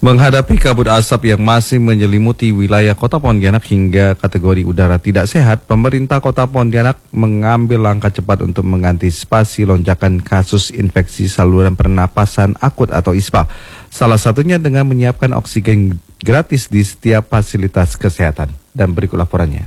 Menghadapi kabut asap yang masih menyelimuti wilayah Kota Pontianak hingga kategori udara tidak sehat, pemerintah Kota Pontianak mengambil langkah cepat untuk mengantisipasi lonjakan kasus infeksi saluran pernapasan akut atau ISPA. Salah satunya dengan menyiapkan oksigen gratis di setiap fasilitas kesehatan. Dan berikut laporannya.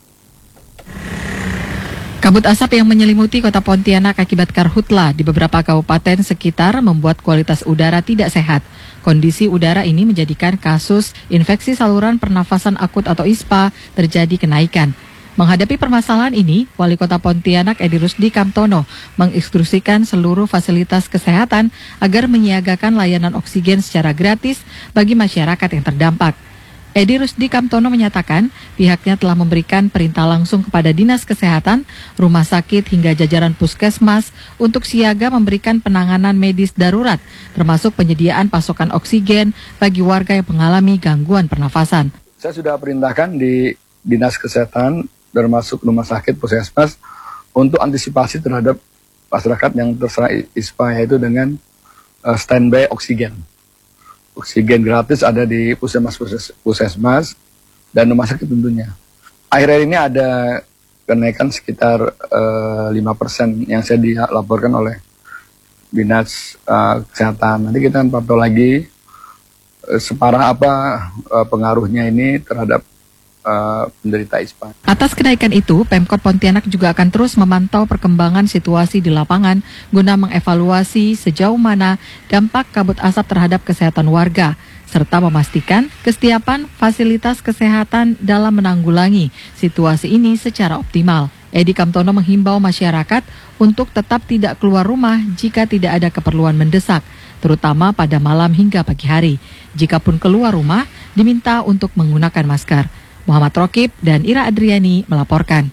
Kabut asap yang menyelimuti Kota Pontianak akibat karhutla di beberapa kabupaten sekitar membuat kualitas udara tidak sehat. Kondisi udara ini menjadikan kasus infeksi saluran pernafasan akut atau ISPA terjadi kenaikan. Menghadapi permasalahan ini, Wali Kota Pontianak Edi Rusdi Kamtono menginstruksikan seluruh fasilitas kesehatan agar menyiagakan layanan oksigen secara gratis bagi masyarakat yang terdampak. Edi Rusdi Kamtono menyatakan pihaknya telah memberikan perintah langsung kepada Dinas Kesehatan, rumah sakit hingga jajaran puskesmas untuk siaga memberikan penanganan medis darurat, termasuk penyediaan pasokan oksigen bagi warga yang mengalami gangguan pernafasan. Saya sudah perintahkan di Dinas Kesehatan, termasuk rumah sakit puskesmas, untuk antisipasi terhadap masyarakat yang terserang ISPA, yaitu dengan standby oksigen. Oksigen gratis ada di puskesmas dan rumah sakit tentunya. Akhir-akhir ini ada kenaikan sekitar 5% yang saya dilaporkan oleh Dinas Kesehatan. Nanti kita akan pantau lagi separah apa pengaruhnya ini terhadap penderita ISPA. Atas kenaikan itu, Pemkot Pontianak juga akan terus memantau perkembangan situasi di lapangan guna mengevaluasi sejauh mana dampak kabut asap terhadap kesehatan warga, serta memastikan kesiapan fasilitas kesehatan dalam menanggulangi situasi ini secara optimal. Edi Kamtono menghimbau masyarakat untuk tetap tidak keluar rumah jika tidak ada keperluan mendesak, terutama pada malam hingga pagi hari. Jikapun keluar rumah, diminta untuk menggunakan masker. Muhammad Rokib dan Ira Adriani melaporkan.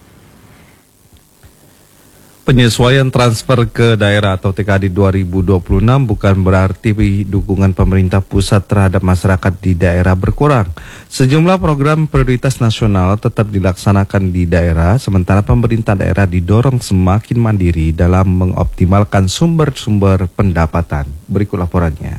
Penyesuaian transfer ke daerah atau TKD 2026 bukan berarti dukungan pemerintah pusat terhadap masyarakat di daerah berkurang. Sejumlah program prioritas nasional tetap dilaksanakan di daerah, sementara pemerintah daerah didorong semakin mandiri dalam mengoptimalkan sumber-sumber pendapatan. Berikut laporannya.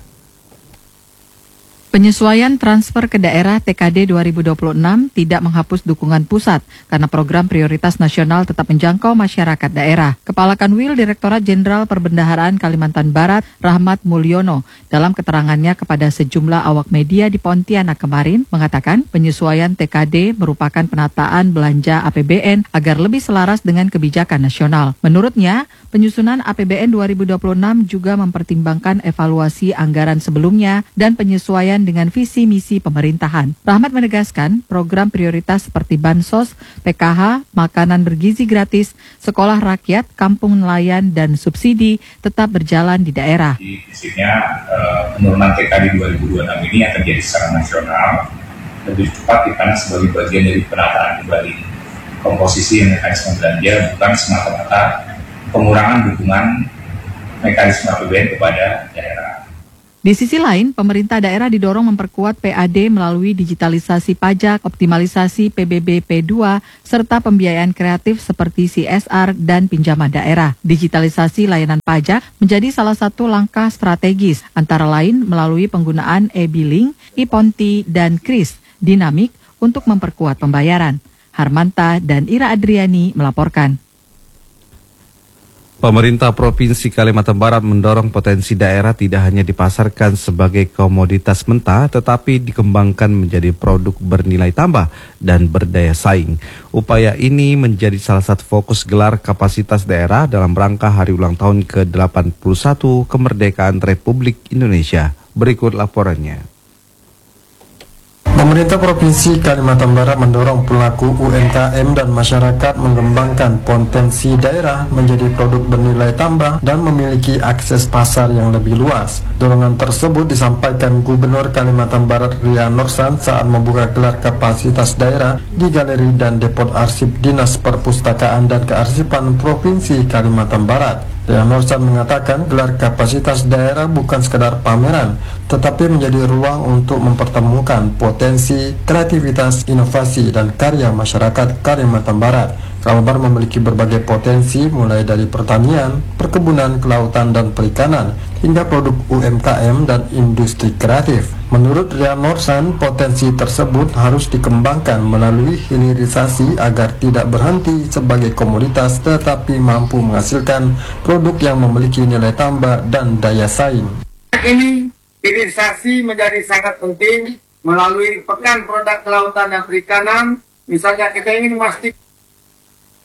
Penyesuaian transfer ke daerah TKD 2026 tidak menghapus dukungan pusat karena program prioritas nasional tetap menjangkau masyarakat daerah. Kepala Kanwil Direktorat Jenderal Perbendaharaan Kalimantan Barat, Rahmat Mulyono, dalam keterangannya kepada sejumlah awak media di Pontianak kemarin, mengatakan penyesuaian TKD merupakan penataan belanja APBN agar lebih selaras dengan kebijakan nasional. Menurutnya, penyusunan APBN 2026 juga mempertimbangkan evaluasi anggaran sebelumnya dan penyesuaian dengan visi misi pemerintahan. Rahmat menegaskan program prioritas seperti Bansos, PKH, makanan bergizi gratis, sekolah rakyat, kampung nelayan, dan subsidi tetap berjalan di daerah. Prinsipnya penurunan TKD 2026 ini akan jadi secara nasional lebih cepat karena sebagai bagian dari penataan kembali komposisi mekanisme belanja, bukan semata-mata pengurangan dukungan mekanisme APBN kepada daerah. Di sisi lain, pemerintah daerah didorong memperkuat PAD melalui digitalisasi pajak, optimalisasi PBB P2, serta pembiayaan kreatif seperti CSR dan pinjaman daerah. Digitalisasi layanan pajak menjadi salah satu langkah strategis, antara lain melalui penggunaan e-billing, e-ponti, dan KRIS dinamik untuk memperkuat pembayaran. Harmanta dan Ira Adriani melaporkan. Pemerintah Provinsi Kalimantan Barat mendorong potensi daerah tidak hanya dipasarkan sebagai komoditas mentah, tetapi dikembangkan menjadi produk bernilai tambah dan berdaya saing. Upaya ini menjadi salah satu fokus gelar kapasitas daerah dalam rangka hari ulang tahun ke-81 kemerdekaan Republik Indonesia. Berikut laporannya. Pemerintah Provinsi Kalimantan Barat mendorong pelaku UMKM dan masyarakat mengembangkan potensi daerah menjadi produk bernilai tambah dan memiliki akses pasar yang lebih luas. Dorongan tersebut disampaikan Gubernur Kalimantan Barat Ria Nursan saat membuka gelar kapasitas daerah di Galeri dan Depot Arsip Dinas Perpustakaan dan Kearsipan Provinsi Kalimantan Barat. Ria Nursan mengatakan gelar kapasitas daerah bukan sekedar pameran, tetapi menjadi ruang untuk mempertemukan potensi, kreativitas, inovasi, dan karya masyarakat Kalimantan Barat. Kalbar memiliki berbagai potensi mulai dari pertanian, perkebunan, kelautan, dan perikanan, hingga produk UMKM dan industri kreatif. Menurut Rian Norsan, potensi tersebut harus dikembangkan melalui hilirisasi agar tidak berhenti sebagai komoditas tetapi mampu menghasilkan produk yang memiliki nilai tambah dan daya saing. Ini hilirisasi menjadi sangat penting melalui pekan produk kelautan dan perikanan. Misalnya kita ingin memastikan